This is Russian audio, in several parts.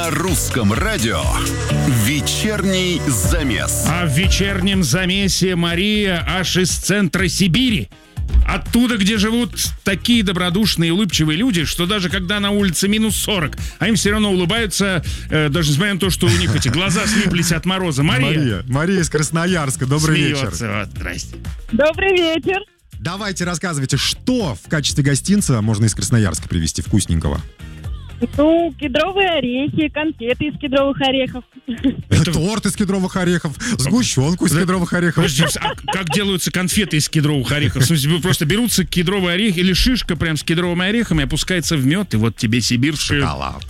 На русском радио вечерний замес. А в вечернем замесе Мария аж из центра Сибири. Оттуда, где живут такие добродушные и улыбчивые люди, что даже когда на улице минус 40, а им все равно улыбаются, даже несмотря на то, что у них эти глаза слиплись от мороза. Мария из Красноярска, добрый вечер. Вот, здрасте. Добрый вечер. Давайте рассказывайте, что в качестве гостинца можно из Красноярска привезти вкусненького? Ну, кедровые орехи, конфеты из кедровых орехов. Торт из кедровых орехов, сгущенку из кедровых орехов. Подожди, а как делаются конфеты из кедровых орехов? В смысле, просто берутся кедровые орехи или шишка прям с кедровыми орехами, опускается в мед, и вот тебе сибирская... Шоколад.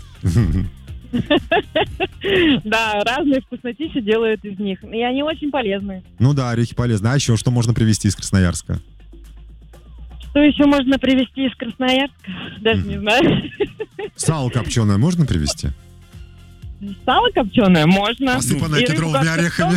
Да, разные вкуснотищи делают из них. И они очень полезные. Ну да, орехи полезны. А еще что можно привезти из Красноярска? Что еще можно привезти из Красноярска? Даже не знаю. Сало копченое можно привезти? Сало копченое можно. Посыпанное И рыбу кедровыми как-то. орехами.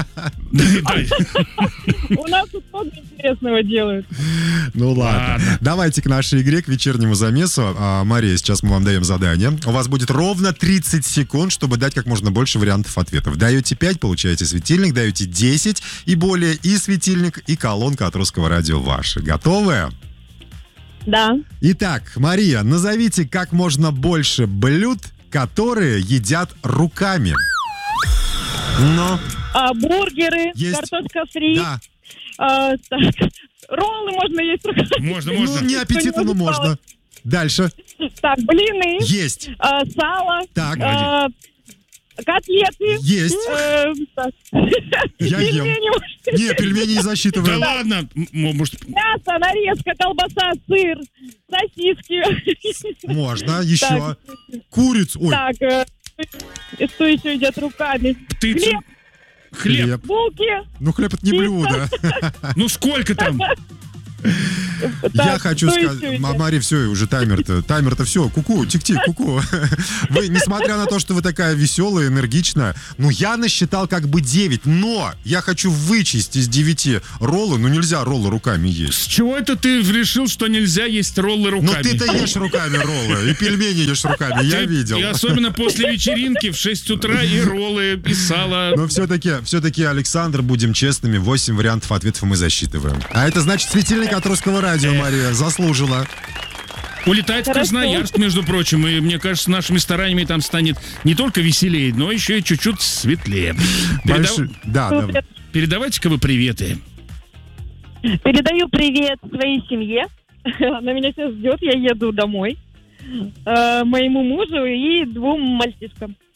У нас тут много интересного делают. Ну ладно. Давайте к нашей игре, к вечернему замесу. Мария, сейчас мы вам даем задание. У вас будет ровно 30 секунд, чтобы дать как можно больше вариантов ответов. Даете 5, получаете светильник, даете 10 и более, и светильник, и колонка от Русского радио ваши. Готовы? Да. Итак, Мария, назовите как можно больше блюд, которые едят руками. Ну, Бургеры, Есть. картошка фри. да. Так, роллы можно есть руками. Можно. Ну, не аппетитно, но можно. Дальше. Так, блины, Есть. сало, Так. котлеты. Есть. Так. Я ем. Пельмени, Не, пельмени не Да засчитываем. ладно, может... мясо, нарезка, колбаса, сыр, сосиски. Можно. Еще. Так. Курицу. Ой, Так, что еще идет руками? Птицу. Хлеб. Булки. Ну, хлеб это не блюдо. Ну сколько там? Я Так, хочу что сказать, еще идет? Мария, все, уже таймер-то все, куку, тик-тик, куку. Вы, несмотря на то, что вы такая веселая, энергичная, ну, я насчитал как бы 9, но я хочу вычесть из 9 роллы, ну, нельзя роллы руками есть. С чего это ты решил, что нельзя есть роллы Ну, руками? ты-то ешь руками роллы, и пельмени ешь руками, я видел. И особенно после вечеринки в 6 утра и роллы, и сало. Но все-таки, Александр, будем честными, 8 вариантов ответов мы засчитываем. А это значит светильник от Русского радио, Мария, заслужила. Улетает в Красноярск, между прочим, и мне кажется, нашими стараниями там станет не только веселее, но еще и чуть-чуть светлее. Да. Передавайте-ка вы приветы. Передаю привет своей семье. Она меня сейчас ждет, я еду домой. Моему мужу и 2 мальчишкам.